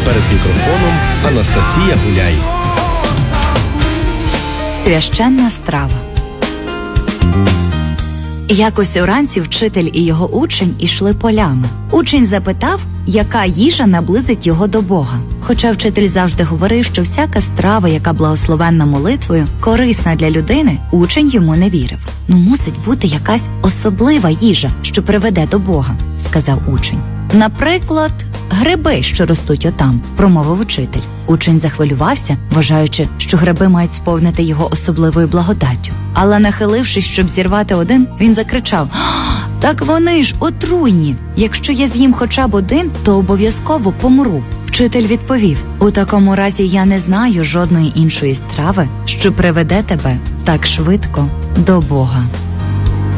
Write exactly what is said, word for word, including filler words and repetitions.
Перед мікрофоном Анастасія Гуляй. Священна страва. Якось уранці вчитель і його учень ішли полями. Учень запитав, яка їжа наблизить його до Бога. Хоча вчитель завжди говорив, що всяка страва, яка благословенна молитвою, корисна для людини, учень йому не вірив. «Ну, мусить бути якась особлива їжа, що приведе до Бога», – сказав учень. «Наприклад, гриби, що ростуть отам», – промовив учитель. Учень захвилювався, вважаючи, що гриби мають сповнити його особливою благодаттю. Але нахилившись, щоб зірвати один, він закричав: «Так вони ж отруйні! Якщо я з'їм хоча б один, то обов'язково помру». Вчитель відповів: «У такому разі я не знаю жодної іншої страви, що приведе тебе так швидко до Бога».